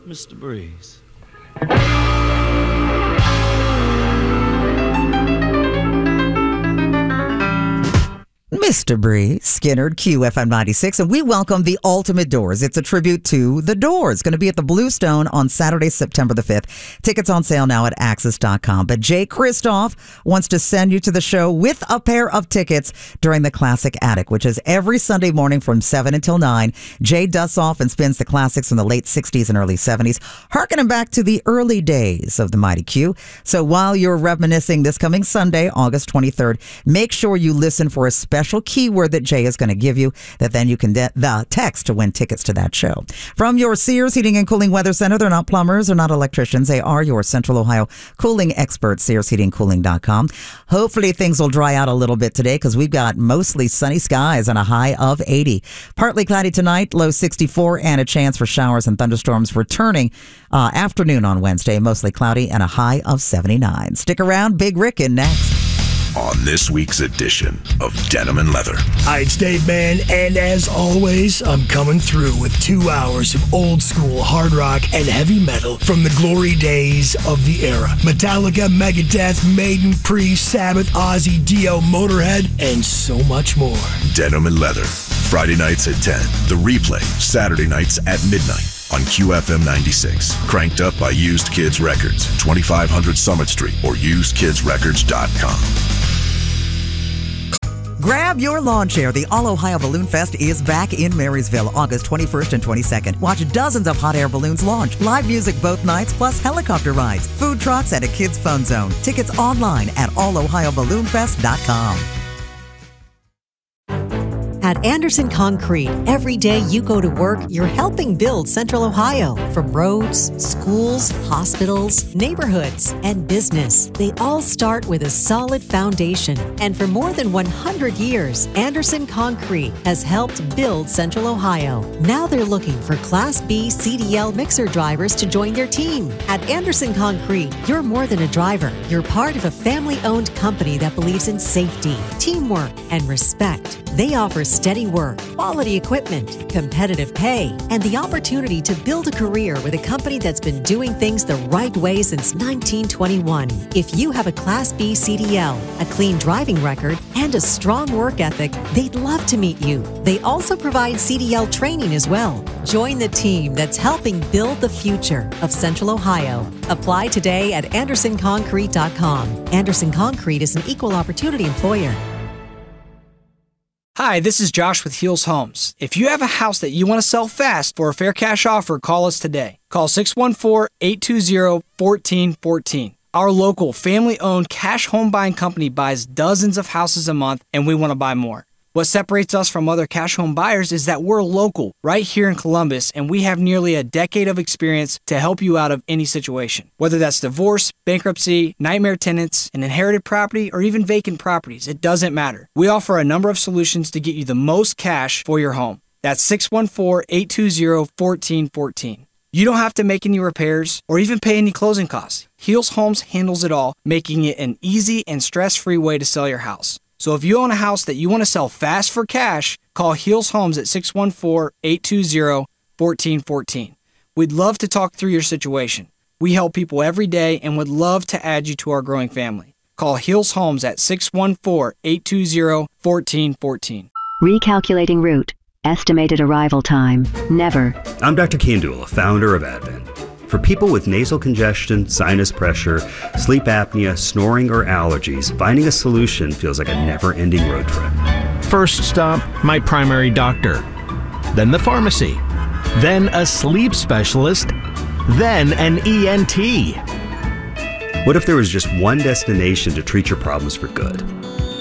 Mr. Breeze. Mr. Breeze, Skinner, QFM 96, and we welcome the Ultimate Doors. It's a tribute to The Doors. Going to be at the Bluestone on Saturday, September the 5th. Tickets on sale now at Axis.com. But Jay Kristoff wants to send you to the show with a pair of tickets during the Classic Attic, which is every Sunday morning from 7 until 9. Jay dusts off and spins the classics from the late 60s and early 70s, harkening back to the early days of the Mighty Q. So while you're reminiscing this coming Sunday, August 23rd, make sure you listen for a special keyword that Jay is going to give you that then you can the text to win tickets to that show. From your Sears Heating and Cooling Weather Center, they're not plumbers, they're not electricians, they are your Central Ohio cooling experts, SearsHeatingCooling.com. Hopefully things will dry out a little bit today because we've got mostly sunny skies and a high of 80. Partly cloudy tonight, low 64, and a chance for showers and thunderstorms returning afternoon on Wednesday, mostly cloudy and a high of 79. Stick around, Big Rick in next. On this week's edition of Denim and Leather. Hi, it's Dave Mann, and as always, I'm coming through with 2 hours of old school hard rock and heavy metal from the glory days of the era. Metallica, Megadeth, Maiden, Priest, Sabbath, Ozzy, Dio, Motorhead, and so much more. Denim and Leather. Friday nights at 10. The replay, Saturday nights at midnight. On QFM 96. Cranked up by Used Kids Records, 2500 Summit Street, or usedkidsrecords.com. Grab your lawn chair. The All Ohio Balloon Fest is back in Marysville, August 21st and 22nd. Watch dozens of hot air balloons launch. Live music both nights, plus helicopter rides, food trucks, and a kids' fun zone. Tickets online at allohioballoonfest.com. At Anderson Concrete, every day you go to work, you're helping build Central Ohio. From roads, schools, hospitals, neighborhoods, and business, they all start with a solid foundation. And for more than 100 years, Anderson Concrete has helped build Central Ohio. Now they're looking for Class B CDL mixer drivers to join their team. At Anderson Concrete, you're more than a driver. You're part of a family-owned company that believes in safety, teamwork, and respect. They offer steady work, quality equipment, competitive pay, and the opportunity to build a career with a company that's been doing things the right way since 1921. If you have a Class B CDL, a clean driving record, and a strong work ethic, they'd love to meet you. They also provide CDL training as well. Join the team that's helping build the future of Central Ohio. Apply today at AndersonConcrete.com. Anderson Concrete is an equal opportunity employer. Hi, this is Josh with Heels Homes. If you have a house that you want to sell fast for a fair cash offer, call us today. Call 614-820-1414. Our local family-owned cash home buying company buys dozens of houses a month, and we want to buy more. What separates us from other cash home buyers is that we're local, right here in Columbus, and we have nearly a decade of experience to help you out of any situation. Whether that's divorce, bankruptcy, nightmare tenants, an inherited property, or even vacant properties, it doesn't matter. We offer a number of solutions to get you the most cash for your home. That's 614-820-1414. You don't have to make any repairs or even pay any closing costs. Heels Homes handles it all, making it an easy and stress-free way to sell your house. So if you own a house that you want to sell fast for cash, call Heels Homes at 614-820-1414. We'd love to talk through your situation. We help people every day and would love to add you to our growing family. Call Heels Homes at 614-820-1414. Recalculating route. Estimated arrival time. Never. I'm Dr. Kandula, founder of Advent. For people with nasal congestion, sinus pressure, sleep apnea, snoring, or allergies, finding a solution feels like a never-ending road trip. First stop, my primary doctor. Then the pharmacy. Then a sleep specialist. Then an ENT. What if there was just one destination to treat your problems for good?